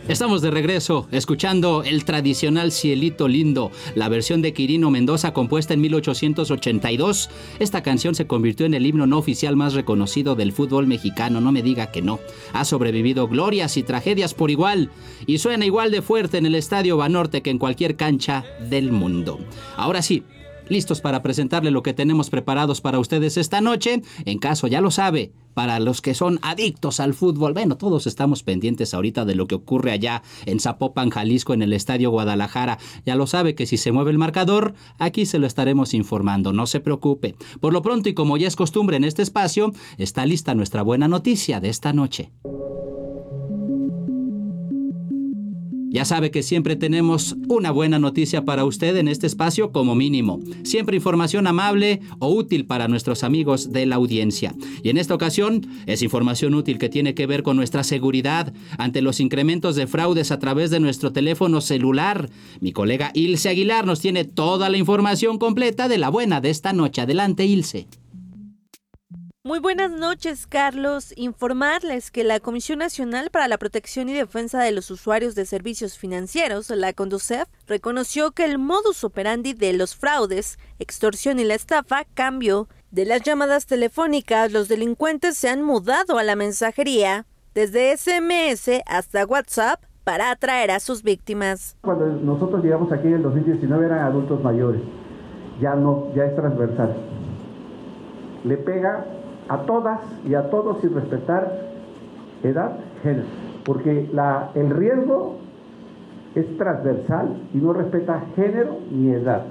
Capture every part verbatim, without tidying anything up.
Estamos de regreso, escuchando el tradicional Cielito Lindo, la versión de Quirino Mendoza compuesta en mil ochocientos ochenta y dos. Esta canción se convirtió en el himno no oficial más reconocido del fútbol mexicano, no me diga que no. Ha sobrevivido glorias y tragedias por igual, y suena igual de fuerte en el Estadio Banorte que en cualquier cancha del mundo. Ahora sí, listos para presentarle lo que tenemos preparados para ustedes esta noche. En caso, ya lo sabe, para los que son adictos al fútbol, bueno, todos estamos pendientes ahorita de lo que ocurre allá en Zapopan, Jalisco, en el Estadio Guadalajara. Ya lo sabe que si se mueve el marcador, aquí se lo estaremos informando, no se preocupe. Por lo pronto, y como ya es costumbre en este espacio, está lista nuestra buena noticia de esta noche. Ya sabe que siempre tenemos una buena noticia para usted en este espacio como mínimo. Siempre información amable o útil para nuestros amigos de la audiencia. Y en esta ocasión es información útil que tiene que ver con nuestra seguridad ante los incrementos de fraudes a través de nuestro teléfono celular. Mi colega Ilse Aguilar nos tiene toda la información completa de la buena de esta noche. Adelante, Ilse. Muy buenas noches, Carlos. Informarles que la Comisión Nacional para la Protección y Defensa de los Usuarios de Servicios Financieros, la CONDUCEF, reconoció que el modus operandi de los fraudes, extorsión y la estafa cambió. De las llamadas telefónicas, los delincuentes se han mudado a la mensajería, desde ese eme ese hasta WhatsApp, para atraer a sus víctimas. Cuando nosotros llegamos aquí en el dos mil diecinueve eran adultos mayores, ya no, ya es transversal. Le pega a todas y a todos sin respetar edad, género, porque la, el riesgo es transversal y no respeta género ni edad,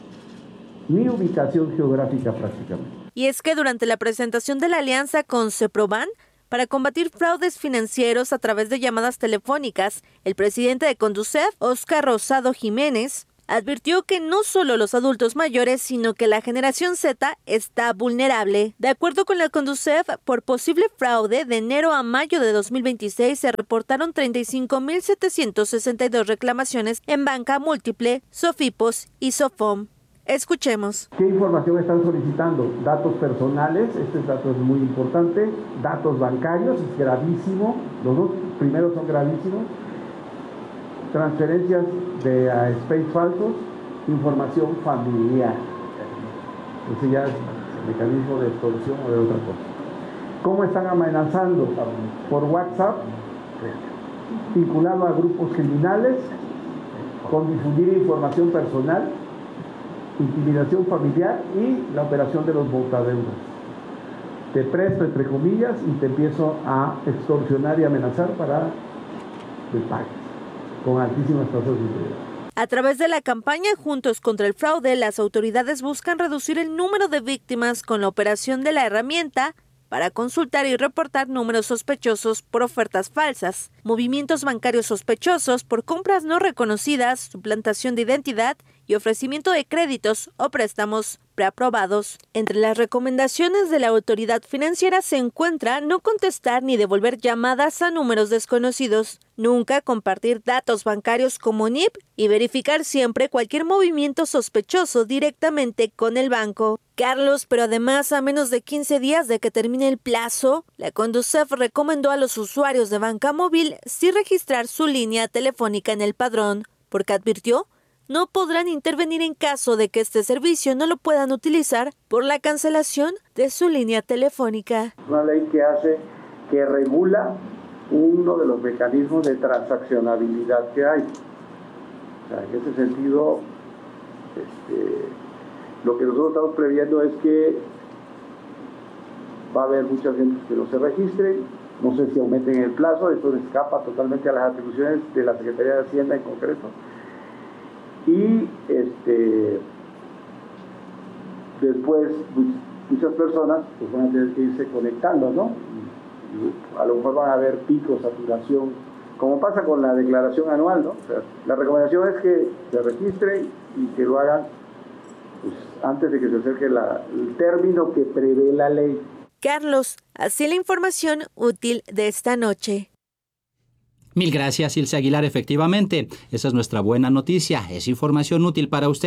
ni ubicación geográfica prácticamente. Y es que durante la presentación de la alianza con CEPROBAN para combatir fraudes financieros a través de llamadas telefónicas, el presidente de CONDUCEF, Óscar Rosado Jiménez, advirtió que no solo los adultos mayores, sino que la generación Z está vulnerable. De acuerdo con la CONDUCEF, por posible fraude, de enero a mayo de dos mil veintiséis se reportaron treinta y cinco mil setecientos sesenta y dos reclamaciones en banca múltiple, Sofipos y Sofom. Escuchemos. ¿Qué información están solicitando? Datos personales, este dato es muy importante, datos bancarios, es gravísimo, los dos primeros son gravísimos. Transferencias de a space falsos, información familiar. Ese ya es el mecanismo de extorsión o de otra cosa. ¿Cómo están amenazando? Por WhatsApp, vinculado a grupos criminales, con difundir información personal, intimidación familiar y la operación de los botadeudas. Te presto entre comillas y te empiezo a extorsionar y amenazar para que pagues, con altísimas tasas de interés. A través de la campaña Juntos contra el Fraude, las autoridades buscan reducir el número de víctimas con la operación de la herramienta para consultar y reportar números sospechosos por ofertas falsas, movimientos bancarios sospechosos por compras no reconocidas, suplantación de identidad y ofrecimiento de créditos o préstamos preaprobados. Entre las recomendaciones de la autoridad financiera se encuentra no contestar ni devolver llamadas a números desconocidos, nunca compartir datos bancarios como N I P y verificar siempre cualquier movimiento sospechoso directamente con el banco. Carlos, pero además a menos de quince días de que termine el plazo, la CONDUCEF recomendó a los usuarios de banca móvil sí registrar su línea telefónica en el padrón, porque advirtió no podrán intervenir en caso de que este servicio no lo puedan utilizar por la cancelación de su línea telefónica. Una ley que hace, que regula uno de los mecanismos de transaccionabilidad que hay. O sea, en ese sentido, este, lo que nosotros estamos previendo es que va a haber mucha gente que no se registren, no sé si aumenten el plazo, eso escapa totalmente a las atribuciones de la Secretaría de Hacienda en concreto. Y este, después muchas personas pues van a tener que irse conectando, ¿no? Y a lo mejor van a haber picos, saturación, como pasa con la declaración anual, ¿no? O sea, la recomendación es que se registren y que lo hagan pues, antes de que se acerque la, el término que prevé la ley. Carlos, así la información útil de esta noche. Mil gracias, Ilse Aguilar. Efectivamente, esa es nuestra buena noticia. Es información útil para usted.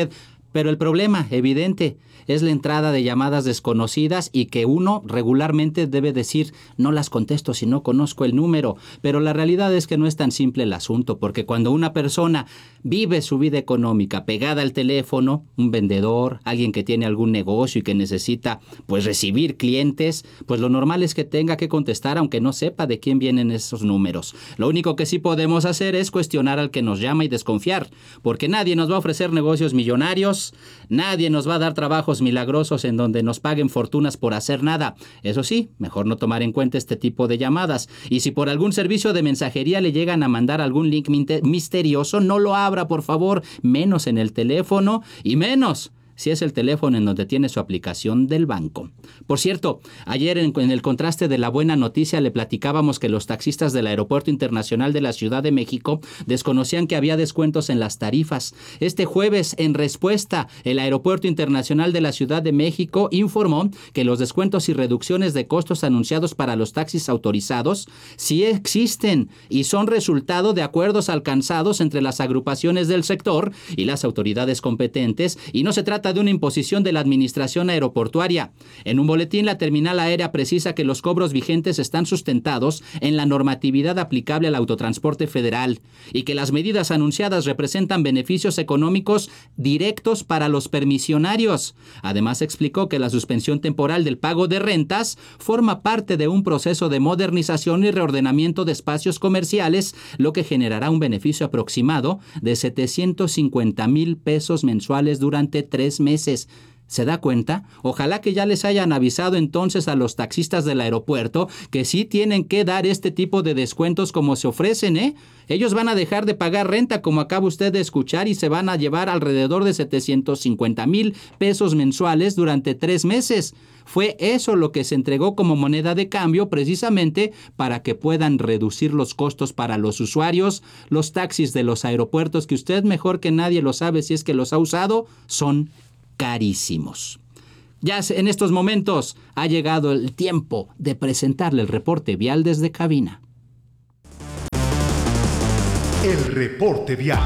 Pero el problema, evidente, es la entrada de llamadas desconocidas y que uno regularmente debe decir, no las contesto si no conozco el número. Pero la realidad es que no es tan simple el asunto, porque cuando una persona vive su vida económica pegada al teléfono, un vendedor, alguien que tiene algún negocio y que necesita pues recibir clientes, pues lo normal es que tenga que contestar aunque no sepa de quién vienen esos números. Lo único que sí podemos hacer es cuestionar al que nos llama y desconfiar, porque nadie nos va a ofrecer negocios millonarios. Nadie nos va a dar trabajos milagrosos en donde nos paguen fortunas por hacer nada. Eso sí, mejor no tomar en cuenta este tipo de llamadas. Y si por algún servicio de mensajería le llegan a mandar algún link misterioso, no lo abra, por favor, menos en el teléfono y menos si es el teléfono en donde tiene su aplicación del banco. Por cierto, ayer en, en el contraste de la buena noticia le platicábamos que los taxistas del Aeropuerto Internacional de la Ciudad de México desconocían que había descuentos en las tarifas. Este jueves, en respuesta, el Aeropuerto Internacional de la Ciudad de México informó que los descuentos y reducciones de costos anunciados para los taxis autorizados sí existen y son resultado de acuerdos alcanzados entre las agrupaciones del sector y las autoridades competentes, y no se trata de una imposición de la administración aeroportuaria. En un boletín, la terminal aérea precisa que los cobros vigentes están sustentados en la normatividad aplicable al autotransporte federal y que las medidas anunciadas representan beneficios económicos directos para los permisionarios. Además, explicó que la suspensión temporal del pago de rentas forma parte de un proceso de modernización y reordenamiento de espacios comerciales, lo que generará un beneficio aproximado de setecientos cincuenta mil pesos mensuales durante tres meses. ¿Se da cuenta? Ojalá que ya les hayan avisado entonces a los taxistas del aeropuerto que sí tienen que dar este tipo de descuentos como se ofrecen, ¿eh? Ellos van a dejar de pagar renta, como acaba usted de escuchar, y se van a llevar alrededor de setecientos cincuenta mil pesos mensuales durante tres meses. Fue eso lo que se entregó como moneda de cambio precisamente para que puedan reducir los costos para los usuarios. Los taxis de los aeropuertos, que usted mejor que nadie lo sabe si es que los ha usado, son carísimos. Ya en estos momentos ha llegado el tiempo de presentarle el reporte vial desde cabina. El reporte vial.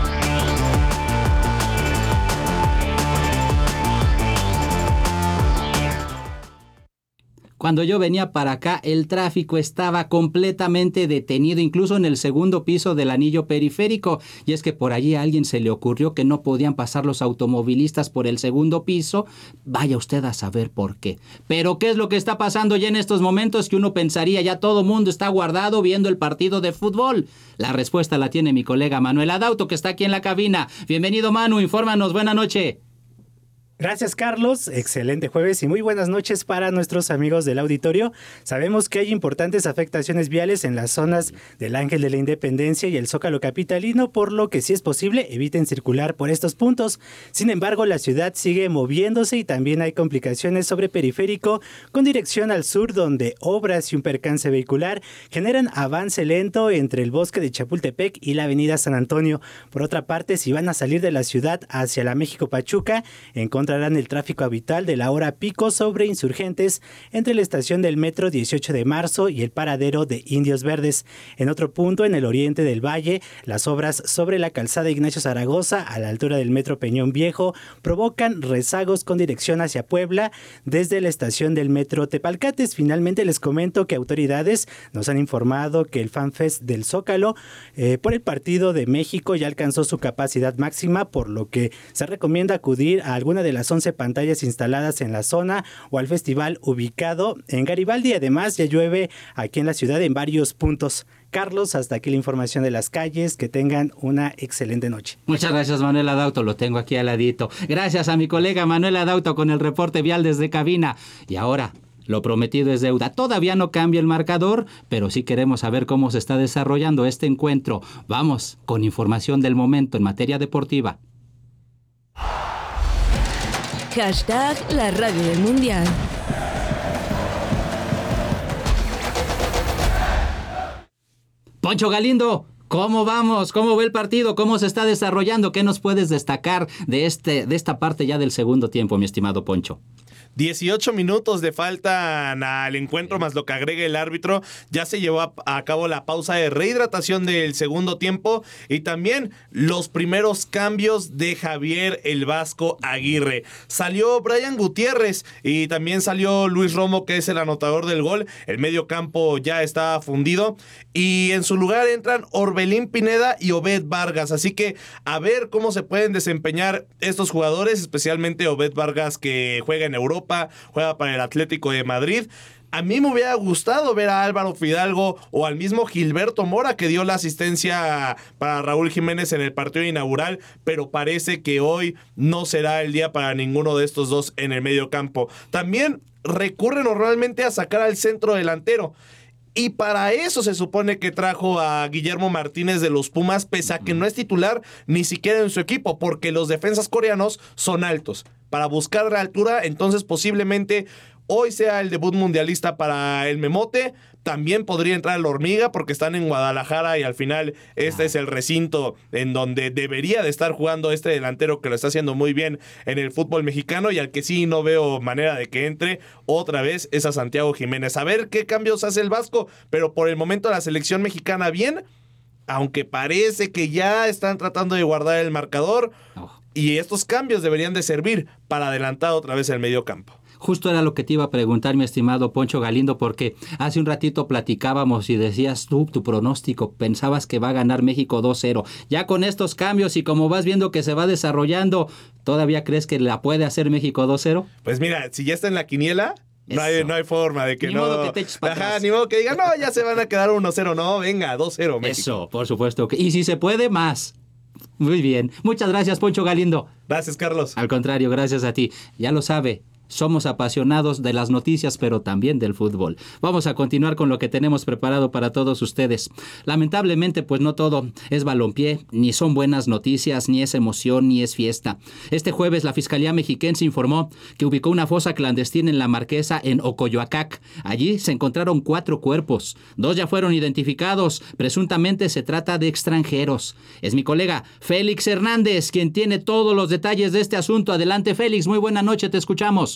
Cuando yo venía para acá, el tráfico estaba completamente detenido, incluso en el segundo piso del anillo periférico. Y es que por allí a alguien se le ocurrió que no podían pasar los automovilistas por el segundo piso. Vaya usted a saber por qué. Pero ¿qué es lo que está pasando ya en estos momentos que uno pensaría ya todo mundo está guardado viendo el partido de fútbol? La respuesta la tiene mi colega Manuel Adauto, que está aquí en la cabina. Bienvenido, Manu, infórmanos, buena noche. Gracias, Carlos. Excelente jueves y muy buenas noches para nuestros amigos del auditorio. Sabemos que hay importantes afectaciones viales en las zonas del Ángel de la Independencia y el Zócalo capitalino, por lo que si es posible eviten circular por estos puntos. Sin embargo, la ciudad sigue moviéndose y también hay complicaciones sobre Periférico con dirección al sur, donde obras y un percance vehicular generan avance lento entre el Bosque de Chapultepec y la Avenida San Antonio. Por otra parte, si van a salir de la ciudad hacia la México Pachuca, encontrarán el tráfico habitual de la hora pico sobre Insurgentes entre la estación del metro dieciocho de marzo y el paradero de Indios Verdes. En otro punto, en el oriente del valle, las obras sobre la calzada Ignacio Zaragoza a la altura del metro Peñón Viejo provocan rezagos con dirección hacia Puebla desde la estación del metro Tepalcates. Finalmente les comento que autoridades nos han informado que el FanFest del Zócalo eh, por el partido de México ya alcanzó su capacidad máxima, por lo que se recomienda acudir a alguna de las once pantallas instaladas en la zona o al festival ubicado en Garibaldi. Además, ya llueve aquí en la ciudad en varios puntos. Carlos, hasta aquí la información de las calles. Que tengan una excelente noche. Muchas gracias, Manuel Adauto. Lo tengo aquí al ladito. Gracias a mi colega Manuel Adauto con el reporte vial desde cabina. Y ahora, lo prometido es deuda. Todavía no cambia el marcador, pero sí queremos saber cómo se está desarrollando este encuentro. Vamos con información del momento en materia deportiva. Hashtag la radio del mundial. Poncho Galindo, ¿cómo vamos? ¿Cómo ve el partido? ¿Cómo se está desarrollando? ¿Qué nos puedes destacar de, este, de esta parte ya del segundo tiempo, mi estimado Poncho? dieciocho minutos de falta al encuentro, más lo que agrega el árbitro. Ya se llevó a, a cabo la pausa de rehidratación del segundo tiempo y también los primeros cambios de Javier el Vasco Aguirre. Salió Brian Gutiérrez y también salió Luis Romo, que es el anotador del gol. El medio campo ya está fundido y en su lugar entran Orbelín Pineda y Obed Vargas. Así que a ver cómo se pueden desempeñar estos jugadores, especialmente Obed Vargas, que juega en Europa, juega para el Atlético de Madrid. A mí me hubiera gustado ver a Álvaro Fidalgo o al mismo Gilberto Mora, que dio la asistencia para Raúl Jiménez en el partido inaugural, pero parece que hoy no será el día para ninguno de estos dos en el medio campo. También recurre normalmente a sacar al centro delantero. Y para eso se supone que trajo a Guillermo Martínez de los Pumas, pese a que no es titular ni siquiera en su equipo, porque los defensas coreanos son altos. Para buscar la altura, entonces posiblemente hoy sea el debut mundialista para el Memote. También podría entrar la Hormiga porque están en Guadalajara y al final este es el recinto en donde debería de estar jugando este delantero que lo está haciendo muy bien en el fútbol mexicano, y al que sí no veo manera de que entre otra vez es a Santiago Jiménez. A ver qué cambios hace el Vasco, pero por el momento la selección mexicana bien, aunque parece que ya están tratando de guardar el marcador, y estos cambios deberían de servir para adelantar otra vez el medio campo. Justo era lo que te iba a preguntar, mi estimado Poncho Galindo, porque hace un ratito platicábamos y decías tú, tu pronóstico, pensabas que va a ganar México dos cero. Ya con estos cambios y como vas viendo que se va desarrollando, ¿todavía crees que la puede hacer México dos cero? Pues mira, si ya está en la quiniela, no hay, no hay forma de que ni no... Modo que te eches para Ajá, atrás. ni modo que digan, no, ya se van a quedar uno cero, no, venga, dos cero México. Eso, por supuesto. Que, y si se puede, más. Muy bien. Muchas gracias, Poncho Galindo. Gracias, Carlos. Al contrario, gracias a ti. Ya lo sabe. Somos apasionados de las noticias, pero también del fútbol. Vamos a continuar con lo que tenemos preparado para todos ustedes. Lamentablemente, pues no todo es balompié, ni son buenas noticias, ni es emoción, ni es fiesta. Este jueves, la Fiscalía Mexiquense informó que ubicó una fosa clandestina en La Marquesa, en Ocoyoacac. Allí se encontraron cuatro cuerpos. Dos ya fueron identificados. Presuntamente se trata de extranjeros. Es mi colega Félix Hernández quien tiene todos los detalles de este asunto. Adelante, Félix. Muy buena noche, te escuchamos.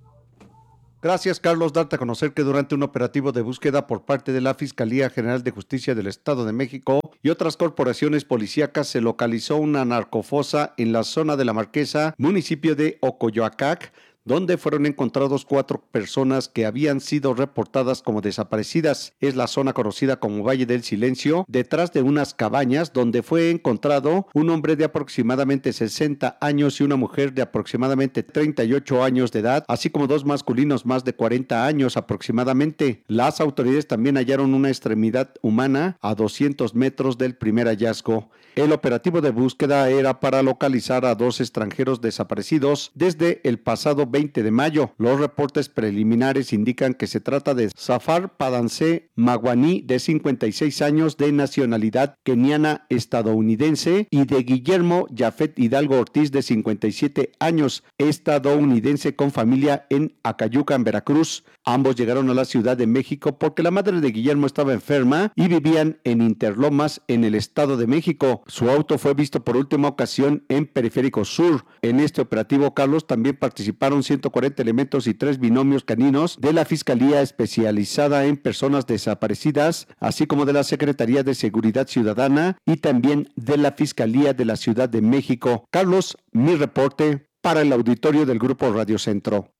Gracias, Carlos. Darte a conocer que durante un operativo de búsqueda por parte de la Fiscalía General de Justicia del Estado de México y otras corporaciones policíacas se localizó una narcofosa en la zona de La Marquesa, municipio de Ocoyoacac, donde fueron encontrados cuatro personas que habían sido reportadas como desaparecidas. Es la zona conocida como Valle del Silencio, detrás de unas cabañas donde fue encontrado un hombre de aproximadamente sesenta años y una mujer de aproximadamente treinta y ocho años de edad, así como dos masculinos más de cuarenta años aproximadamente. Las autoridades también hallaron una extremidad humana a doscientos metros del primer hallazgo. El operativo de búsqueda era para localizar a dos extranjeros desaparecidos desde el pasado veinte de mayo. Los reportes preliminares indican que se trata de Zafar Padance Maguani, de cincuenta y seis años, de nacionalidad keniana estadounidense, y de Guillermo Jafet Hidalgo Ortiz, de cincuenta y siete años, estadounidense con familia en Acayuca, en Veracruz. Ambos llegaron a la Ciudad de México porque la madre de Guillermo estaba enferma y vivían en Interlomas, en el Estado de México. Su auto fue visto por última ocasión en Periférico Sur. En este operativo, Carlos, también participaron ciento cuarenta elementos y tres binomios caninos de la Fiscalía especializada en personas desaparecidas, así como de la Secretaría de Seguridad Ciudadana y también de la Fiscalía de la Ciudad de México. Carlos, mi reporte para el auditorio del Grupo Radio Centro.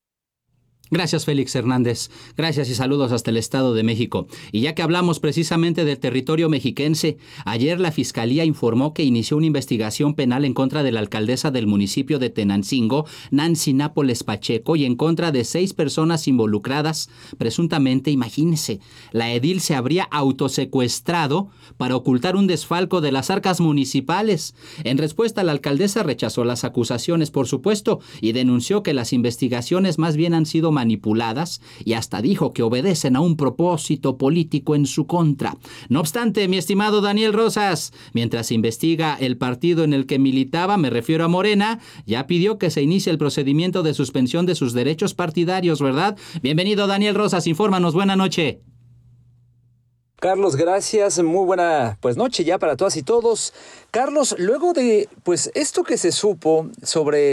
Gracias, Félix Hernández. Gracias y saludos hasta el Estado de México. Y ya que hablamos precisamente del territorio mexiquense, ayer la Fiscalía informó que inició una investigación penal en contra de la alcaldesa del municipio de Tenancingo, Nancy Nápoles Pacheco, y en contra de seis personas involucradas. Presuntamente, imagínense, la edil se habría autosecuestrado para ocultar un desfalco de las arcas municipales. En respuesta, la alcaldesa rechazó las acusaciones, por supuesto, y denunció que las investigaciones más bien han sido manipuladas y hasta dijo que obedecen a un propósito político en su contra. No obstante, mi estimado Daniel Rosas, mientras se investiga el partido en el que militaba, me refiero a Morena, ya pidió que se inicie el procedimiento de suspensión de sus derechos partidarios, ¿verdad? Bienvenido, Daniel Rosas, infórmanos, buena noche. Carlos, gracias, muy buena pues noche ya para todas y todos. Carlos, luego de pues esto que se supo sobre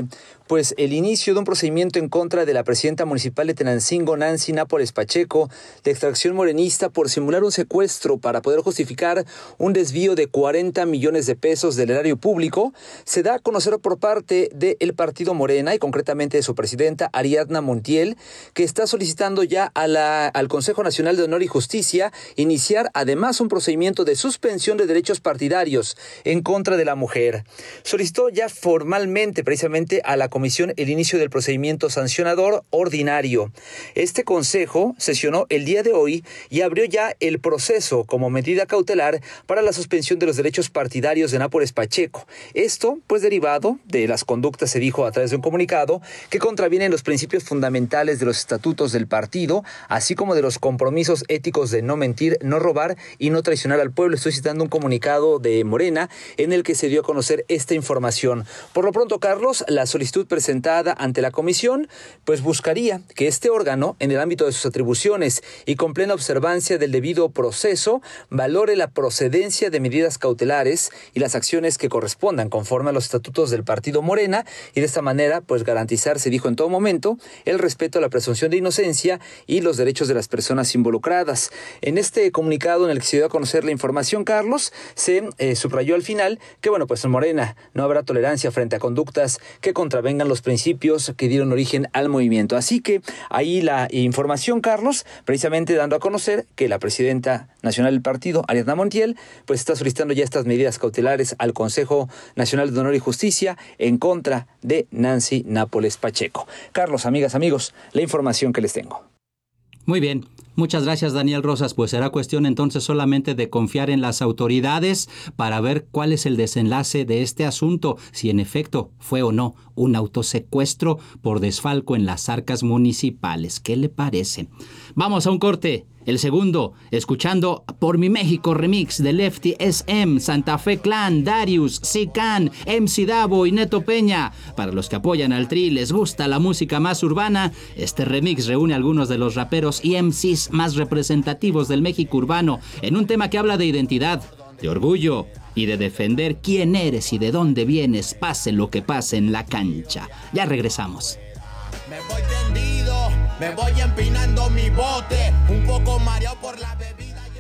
pues el inicio de un procedimiento en contra de la presidenta municipal de Tenancingo, Nancy Nápoles Pacheco, de extracción morenista, por simular un secuestro para poder justificar un desvío de cuarenta millones de pesos del erario público, se da a conocer por parte del partido Morena y concretamente de su presidenta Ariadna Montiel, que está solicitando ya a la, al Consejo Nacional de Honor y Justicia iniciar además un procedimiento de suspensión de derechos partidarios en contra de la mujer. Solicitó ya formalmente precisamente a la comisión el inicio del procedimiento sancionador ordinario. Este consejo sesionó el día de hoy y abrió ya el proceso como medida cautelar para la suspensión de los derechos partidarios de Nápoles Pacheco. Esto, pues derivado de las conductas, se dijo a través de un comunicado, que contravienen los principios fundamentales de los estatutos del partido, así como de los compromisos éticos de no mentir, no robar y no traicionar al pueblo. Estoy citando un comunicado de Morena en el que se dio a conocer esta información. Por lo pronto, Carlos, la solicitud presentada ante la comisión pues buscaría que este órgano, en el ámbito de sus atribuciones y con plena observancia del debido proceso, valore la procedencia de medidas cautelares y las acciones que correspondan conforme a los estatutos del partido Morena, y de esta manera pues garantizar, se dijo en todo momento, el respeto a la presunción de inocencia y los derechos de las personas involucradas. En este comunicado en el que se dio a conocer la información, Carlos, se eh, subrayó al final que bueno, pues en Morena no habrá tolerancia frente a conductas que contravengan los principios que dieron origen al movimiento. Así que ahí la información, Carlos, precisamente dando a conocer que la presidenta nacional del partido, Ariadna Montiel, pues está solicitando ya estas medidas cautelares al Consejo Nacional de Honor y Justicia en contra de Nancy Nápoles Pacheco. Carlos, amigas, amigos, la información que les tengo. Muy bien. Muchas gracias, Daniel Rosas. Pues será cuestión entonces solamente de confiar en las autoridades para ver cuál es el desenlace de este asunto, si en efecto fue o no un autosecuestro por desfalco en las arcas municipales. ¿Qué le parece? Vamos a un corte. El segundo, escuchando Por Mi México remix de Lefty S M, Santa Fe Clan, Darius, Sican, M C Davo y Neto Peña. Para los que apoyan al Tri y les gusta la música más urbana, este remix reúne a algunos de los raperos y M Cs más representativos del México urbano en un tema que habla de identidad, de orgullo y de defender quién eres y de dónde vienes, pase lo que pase en la cancha. Ya regresamos. Me voy tendido, me voy empinando mi bote, un poco mareado por la bebida y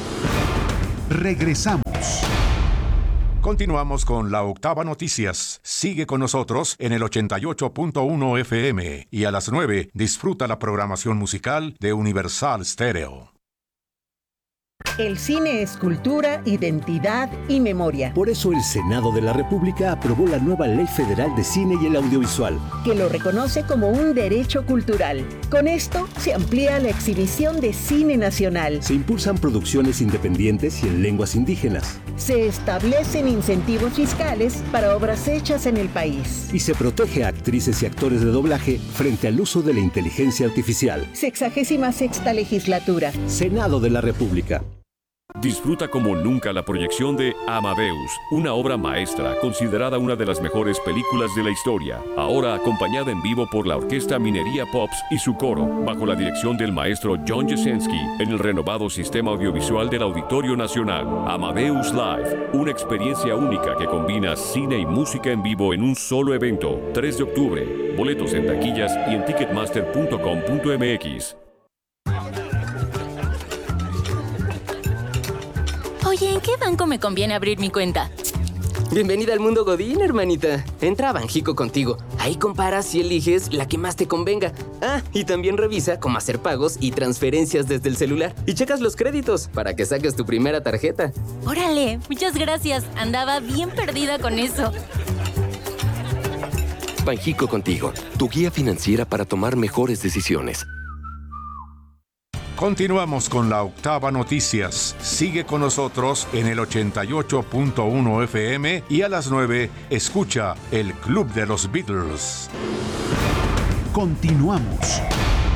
el... Regresamos. Continuamos con la Octava Noticias. Sigue con nosotros en el ochenta y ocho punto uno F M y a las nueve disfruta la programación musical de Universal Stereo. El cine es cultura, identidad y memoria. Por eso el Senado de la República aprobó la nueva Ley Federal de Cine y el Audiovisual, que lo reconoce como un derecho cultural. Con esto se amplía la exhibición de cine nacional. Se impulsan producciones independientes y en lenguas indígenas. Se establecen incentivos fiscales para obras hechas en el país. Y se protege a actrices y actores de doblaje frente al uso de la inteligencia artificial. Sexagésima sexta legislatura. Senado de la República. Disfruta como nunca la proyección de Amadeus, una obra maestra considerada una de las mejores películas de la historia, ahora acompañada en vivo por la Orquesta Minería Pops y su coro, bajo la dirección del maestro John Jasenski, en el renovado sistema audiovisual del Auditorio Nacional. Amadeus Live, una experiencia única que combina cine y música en vivo en un solo evento. tres de octubre, boletos en taquillas y en ticketmaster punto com punto m x. Oye, ¿en qué banco me conviene abrir mi cuenta? Bienvenida al mundo Godín, hermanita. Entra a Banjico contigo. Ahí comparas y eliges la que más te convenga. Ah, y también revisa cómo hacer pagos y transferencias desde el celular. Y checas los créditos para que saques tu primera tarjeta. Órale, muchas gracias. Andaba bien perdida con eso. Banjico contigo, tu guía financiera para tomar mejores decisiones. Continuamos con la Octava Noticias. Sigue con nosotros en el ochenta y ocho punto uno F M y a las nueve escucha el Club de los Beatles. Continuamos.